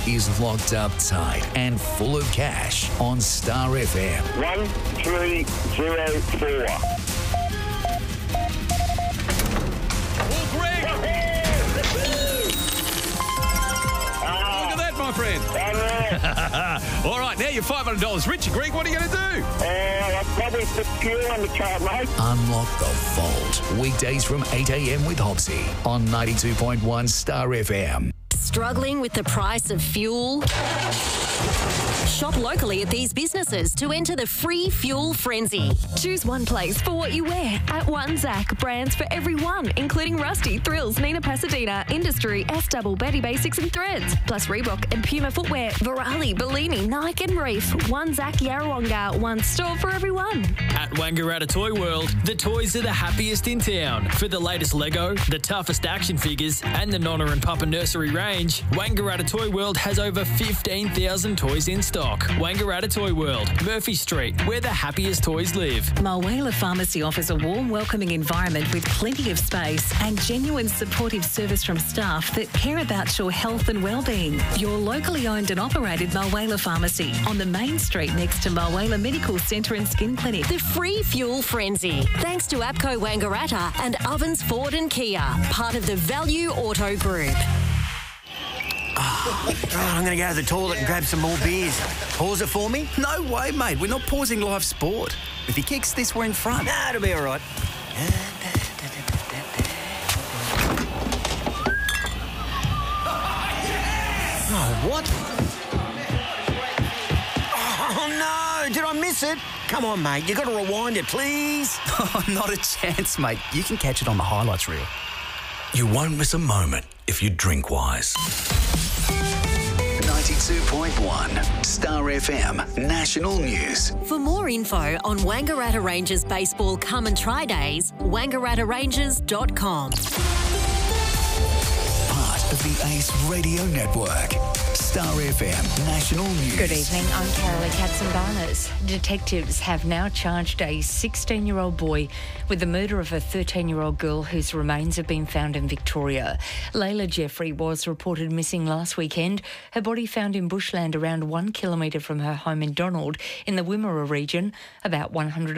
is locked up tight and full of cash on Star FM. 1304. Oh, Greg! Look at that, my friend. All right, now you're $500 richer. Greg, what are you going to do? I'll probably put fuel on the car, mate. Unlock the vault. Weekdays from 8 a.m. with Hobbsy on 92.1 Star FM. Struggling with the price of fuel? Shop locally at these businesses to enter the free fuel frenzy. Choose one place for what you wear at One Zach. Brands for everyone, including Rusty, Thrills, Nina Pasadena, Industry, S-Double, Betty Basics and Threads. Plus Reebok and Puma footwear, Virali, Bellini, Nike and Reef. One Zach Yarrawonga, one store for everyone. At Wangaratta Toy World, the toys are the happiest in town. For the latest Lego, the toughest action figures and the Nonna and Papa nursery range, Wangaratta Toy World has over 15,000 toys in stock. Wangaratta Toy World, Murphy Street, where the happiest toys live. Mulwala Pharmacy offers a warm, welcoming environment with plenty of space and genuine supportive service from staff that care about your health and well-being. Your locally owned and operated Mulwala Pharmacy on the main street next to Mulwala Medical Centre and Skin Clinic. The free fuel frenzy, thanks to APCO Wangaratta and Ovens Ford and Kia, part of the Value Auto Group. I'm going to go to the toilet and grab some more beers. Pause it for me? No way, mate. We're not pausing live sport. If he kicks this, we're in front. Nah, it'll be all right. Oh, what? Oh, no. Did I miss it? Come on, mate. You got to rewind it, please. Oh, not a chance, mate. You can catch it on the highlights reel. You won't miss a moment if you drink wise. 92.1 Star FM National News. For more info on Wangaratta Rangers Baseball Come and Try Days, wangarattaRangers.com. Part of the ACE Radio Network. Star FM National News. Good evening, I'm Carolee Katzenbarnes. Detectives have now charged a 16-year-old boy with the murder of a 13-year-old girl whose remains have been found in Victoria. Layla Jeffrey was reported missing last weekend. Her body found in bushland around 1 kilometre from her home in Donald in the Wimmera region, about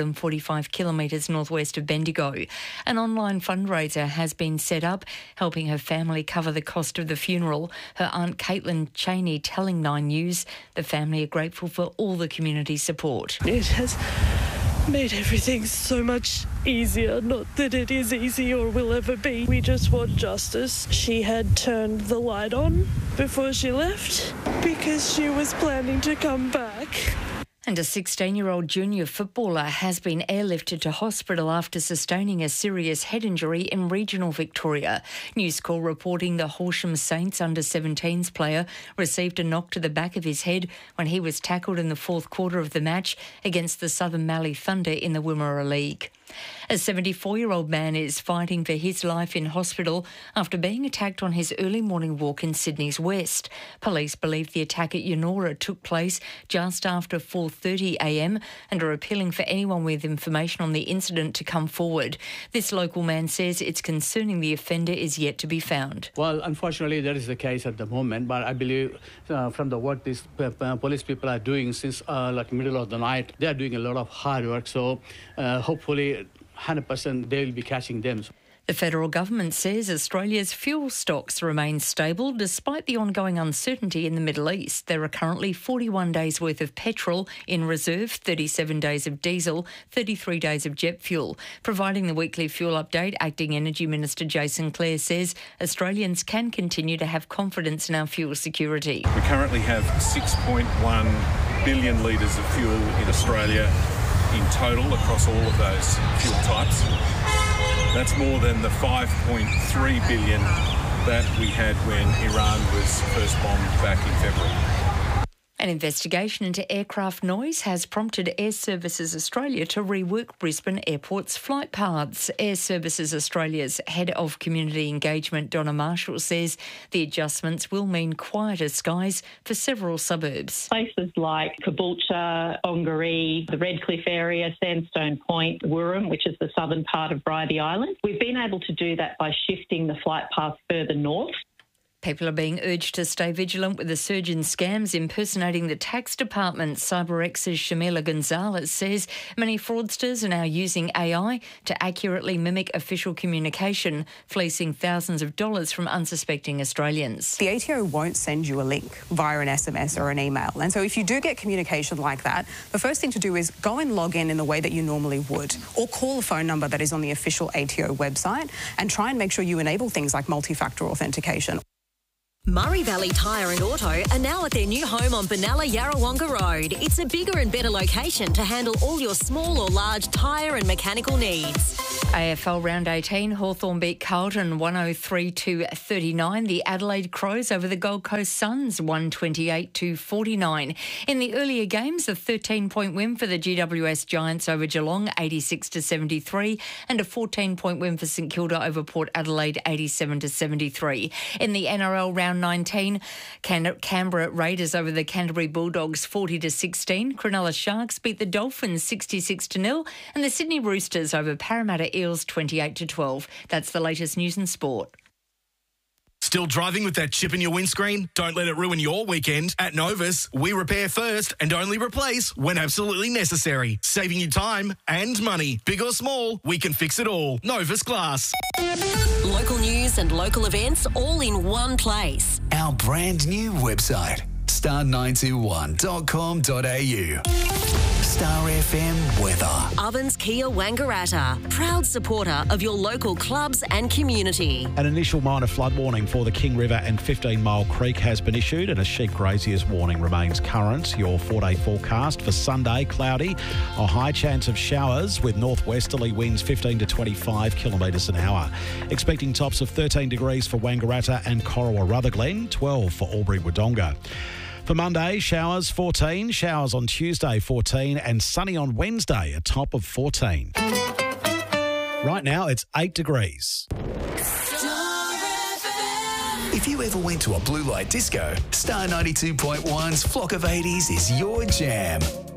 145 kilometres northwest of Bendigo. An online fundraiser has been set up, helping her family cover the cost of the funeral. Her aunt Caitlin Cheney telling Nine News the family are grateful for all the community support. It has made everything so much easier. Not that it is easy or will ever be. We just want justice. She had turned the light on before she left because she was planning to come back. And a 16-year-old junior footballer has been airlifted to hospital after sustaining a serious head injury in regional Victoria. News Corp reporting the Horsham Saints under-17s player received a knock to the back of his head when he was tackled in the fourth quarter of the match against the Southern Mallee Thunder in the Wimmera League. A 74-year-old man is fighting for his life in hospital after being attacked on his early morning walk in Sydney's west. Police believe the attack at Yennora took place just after 4:30am and are appealing for anyone with information on the incident to come forward. This local man says it's concerning the offender is yet to be found. Well, unfortunately, that is the case at the moment, but I believe from the work these police people are doing since like middle of the night, they are doing a lot of hard work, so hopefully 100% they will be catching them. The federal government says Australia's fuel stocks remain stable despite the ongoing uncertainty in the Middle East. There are currently 41 days' worth of petrol in reserve, 37 days of diesel, 33 days of jet fuel. Providing the weekly fuel update, Acting Energy Minister Jason Clare says Australians can continue to have confidence in our fuel security. We currently have 6.1 billion litres of fuel in Australia in total across all of those fuel types. That's more than the 5.3 billion that we had when Iran was first bombed back in February. An investigation into aircraft noise has prompted Air Services Australia to rework Brisbane Airport's flight paths. Air Services Australia's Head of Community Engagement, Donna Marshall, says the adjustments will mean quieter skies for several suburbs. Places like Caboolture, Ongaree, the Redcliffe area, Sandstone Point, Wirram, which is the southern part of Bridie Island. We've been able to do that by shifting the flight path further north. People are being urged to stay vigilant with the surge in scams impersonating the tax department. CyberX's Shamila Gonzalez says many fraudsters are now using AI to accurately mimic official communication, fleecing thousands of dollars from unsuspecting Australians. The ATO won't send you a link via an SMS or an email. And so if you do get communication like that, the first thing to do is go and log in the way that you normally would, or call a phone number that is on the official ATO website and try and make sure you enable things like multi-factor authentication. Murray Valley Tyre and Auto are now at their new home on Benalla Yarrawonga Road. It's a bigger and better location to handle all your small or large tyre and mechanical needs. AFL Round 18, Hawthorn beat Carlton 103-39. The Adelaide Crows over the Gold Coast Suns 128-49. In the earlier games, a 13-point win for the GWS Giants over Geelong 86-73 and a 14-point win for St Kilda over Port Adelaide 87-73. In the NRL Round 19, Canberra Raiders over the Canterbury Bulldogs 40-16. Cronulla Sharks beat the Dolphins 66-0 and the Sydney Roosters over Parramatta Eels 28-12. That's the latest news and sport. Still driving with that chip in your windscreen? Don't let it ruin your weekend. At Novus, we repair first and only replace when absolutely necessary, saving you time and money. Big or small, we can fix it all. Novus Glass. Local news and local events all in one place. Our brand new website, star921.com.au. Star FM weather. Ovens Kia Wangaratta, proud supporter of your local clubs and community. An initial minor flood warning for the King River and 15 Mile Creek has been issued, and a sheep grazier's warning remains current. Your 4-day forecast for Sunday, cloudy, a high chance of showers with northwesterly winds 15 to 25 kilometres an hour. Expecting tops of 13 degrees for Wangaratta and Corowa Rutherglen, 12 for Albury Wodonga. For Monday, showers 14, showers on Tuesday 14 and sunny on Wednesday, a top of 14. Right now it's 8 degrees. If you ever went to a blue light disco, Star 92.1's Flock of 80s is your jam.